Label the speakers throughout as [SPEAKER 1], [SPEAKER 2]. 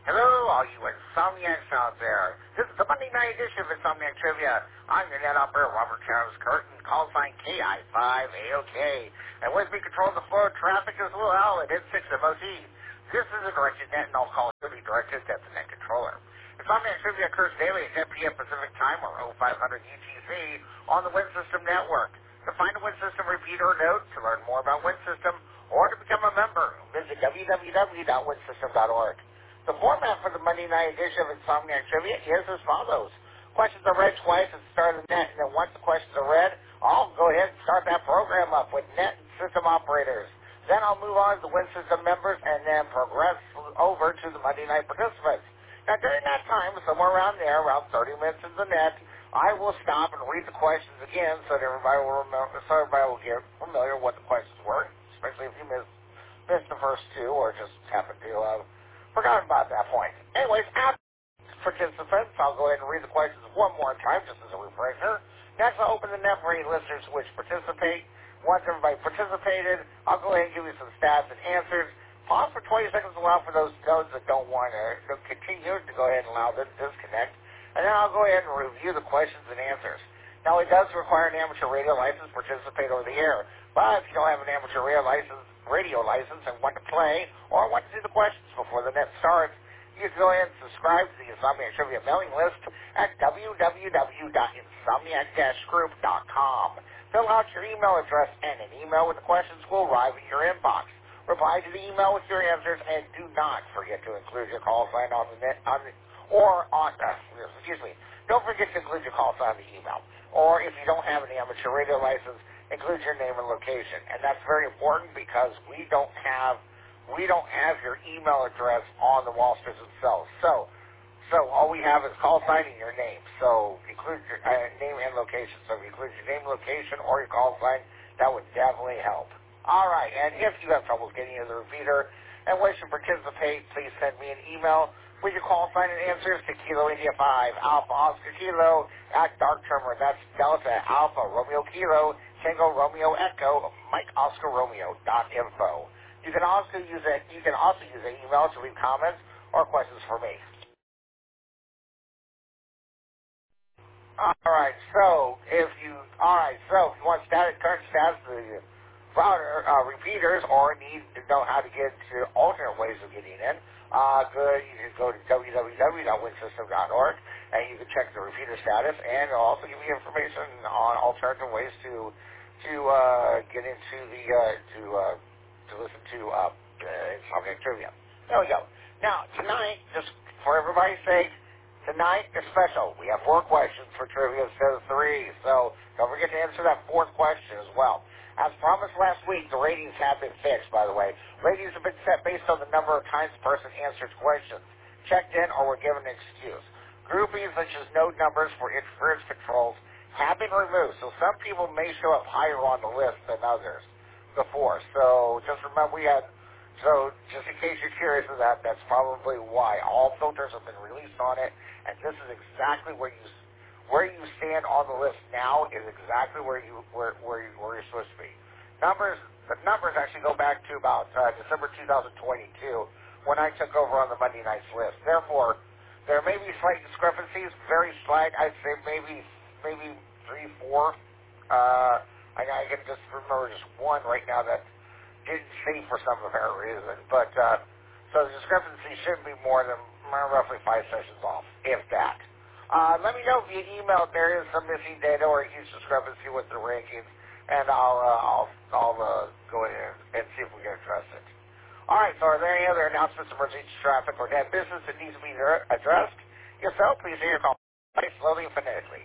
[SPEAKER 1] Hello, all you insomniacs out there. This is the Monday night edition of Insomniac Trivia. I'm your net operator, Robert Travis Curtin, call sign KI5AOK. And with me controlling the flow of traffic as well at N6 MOT. This is a directed net, and all calls will be directed at the net controller. Insomniac Trivia occurs daily at 10 p.m. Pacific Time or 0500 UTC on the Win System Network. To find a Win System repeater or note, to learn more about Win System, or to become a member, visit www.winsystem.org. The format for the Monday night edition of Insomniac Trivia is as follows. Questions are read twice at the start of the net, and then once the questions are read, I'll go ahead and start that program up with net and system operators. Then I'll move on to the Win System members and then progress over to the Monday night participants. Now, during that time, somewhere around there, around 30 minutes in the net, I will stop and read the questions again so that everybody will remember, so everybody will get familiar with what the questions were, especially if you missed the first two or just happened to forgotten about that point. Anyways, after participants, I'll go ahead and read the questions one more time just as a refresher. Next, I'll open the net for any listeners which participate. Once everybody participated, I'll go ahead and give you some stats and answers. Pause for 20 seconds, allow for those that don't want to continue to go ahead and allow them to disconnect. And then I'll go ahead and review the questions and answers. Now, it does require an amateur radio license to participate over the air. But if you don't have an amateur radio license and want to play or want to do the questions before the net starts, you can go ahead and subscribe to the Insomniac Trivia mailing list at www.insomniac-group.com. Fill out your email address and an email with the questions will arrive in your inbox. Reply to the email with your answers and do not forget to include your call sign on the net don't forget to include your call sign on the email. Or if you don't have an amateur radio license, include your name and location. And that's very important because we don't have your email address on the Wallsters themselves. So all we have is call sign and your name. So include your name and location. So if you include your name, location, or your call sign, that would definitely help. All right, and if you have trouble getting into the repeater and wish to participate, please send me an email with your call sign and answers to Kilo India 5, Alpha Oscar Kilo at Dark Terminal. That's Delta Alpha Romeo Kilo, Tango Romeo Echo, Mike Oscar Romeo .info. You can also use an email to leave comments or questions for me. All right, so if you want current status of the router repeaters or need to know how to get to alternate ways of getting in, you can go to www.winsystem.org and you can check the repeater status, and it'll also give you information on alternative ways to get into the to listen to Insomniac Trivia. There we go. Now tonight, just for everybody's sake, tonight is special. We have 4 questions for trivia instead of 3, so don't forget to answer that 4th question as well. As promised last week, the ratings have been fixed, by the way. Ratings have been set based on the number of times the person answered questions, checked in, or were given an excuse. Groupings such as node numbers for interference controls have been removed, so some people may show up higher on the list than others before. So just remember just in case you're curious of that, that's probably why. All filters have been released on it, and this is exactly where you stand on the list now is exactly where you're supposed to be. The numbers actually go back to about December 2022 when I took over on the Monday night's list. Therefore, there may be slight discrepancies, very slight. I'd say maybe 3, 4. I can just remember just one right now that didn't see for some apparent reason. But so the discrepancy shouldn't be more than roughly 5 sessions off, if that. Let me know if you email if there is some missing data or a huge discrepancy with the rankings, and I'll go in and see if we can address it. All right, so are there any other announcements, emergency traffic, or dead business that needs to be addressed? If so, please hear your call slowly and phonetically.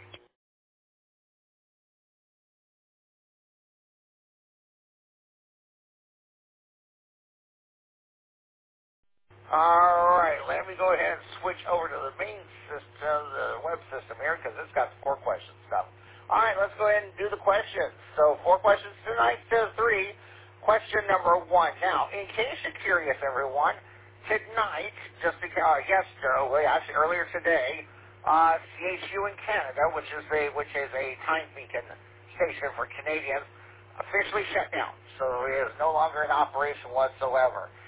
[SPEAKER 1] All right, let me go ahead and switch over to the main system, the web system here, because it's got 4 questions stuff. All right, let's go ahead and do the questions. So 4 questions tonight instead of 3. Question number 1. Now, in case you're curious, everyone, tonight, actually earlier today, CHU in Canada, which is a time beacon station for Canadians, officially shut down. So it is no longer in operation whatsoever.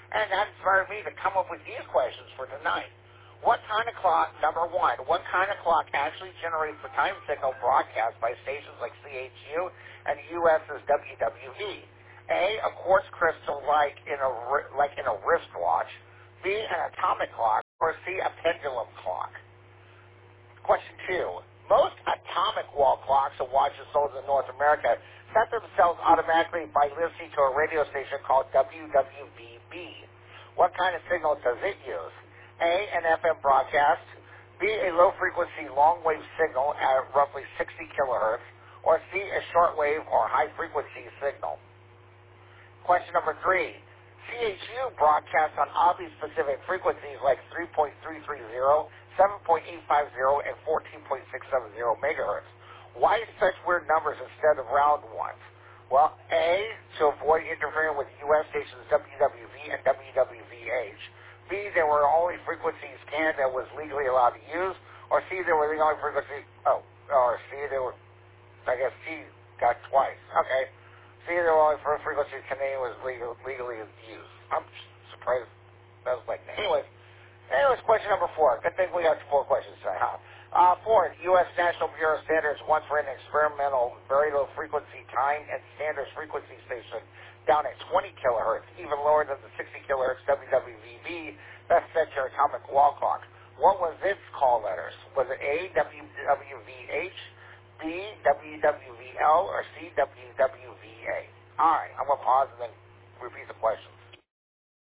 [SPEAKER 1] And that inspired me to come up with these questions for tonight. What kind of clock, number one, what kind of clock actually generates the time signal broadcast by stations like CHU and US's WWV? A, a quartz crystal like in a wristwatch. B, an atomic clock. Or C, a pendulum clock. Question two. Most atomic wall clocks and watches sold in North America set themselves automatically by listening to a radio station called WWVB. What kind of signal does it use? A, an FM broadcast. B, a low-frequency long-wave signal at roughly 60 kilohertz. Or C, a shortwave or high-frequency signal. Question number three. CHU broadcasts on oddly specific frequencies like 3.330, 7.850, and 14.670 megahertz. Why such weird numbers instead of round ones? Well, A, to avoid interfering with U.S. stations WWV and WWVH. B, there were only frequencies Canada was legally allowed to use. Or C, there were the only frequencies, or C, there were, I guess C got twice. Okay. C, there were only frequencies Canadian was legally used. I'm surprised that was like that. Anyways, question number four. Good thing we got 4 questions today, huh? Fourth, U.S. National Bureau of Standards once ran an experimental very low frequency time and standards frequency station down at 20 kilohertz, even lower than the 60 kilohertz WWVB that set your atomic wall clock. What was its call letters? Was it A, WWVH, B, WWVL, or C, WWVA? All right, I'm going to pause and then repeat the question.